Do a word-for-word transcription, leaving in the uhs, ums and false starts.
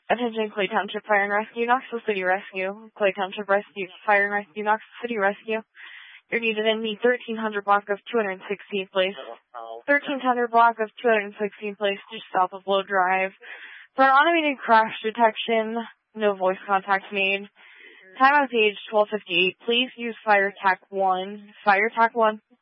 Attention Clay Township Fire and Rescue, Knoxville City Rescue, Clay Township Rescue, Fire and Rescue, Knoxville City Rescue. You're needed in the thirteen hundred block of two hundred sixteenth place. thirteen hundred block of two hundred sixteenth place, just south of Low Drive. For an automated crash detection, no voice contact made. Time of age twelve fifty-eight. Please use Fire Tac one. Fire Tac one.